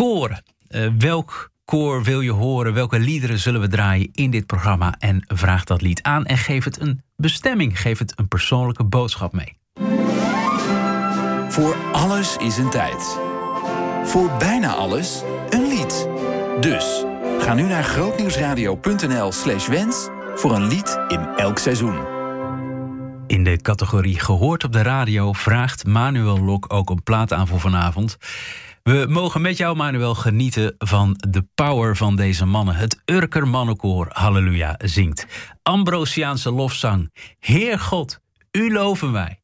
koren. Welk koor wil je horen? Welke liederen zullen we draaien in dit programma? En vraag dat lied aan en geef het een bestemming. Geef het een persoonlijke boodschap mee. Voor alles is een tijd. Voor bijna alles een lied. Dus ga nu naar grootnieuwsradio.nl/wens voor een lied in elk seizoen. In de categorie Gehoord op de radio vraagt Manuel Lok ook een plaat aan voor vanavond. We mogen met jou, Manuel, genieten van de power van deze mannen. Het Urker Mannenkoor, halleluja, zingt. Ambrosiaanse lofzang. Heer God, u loven wij.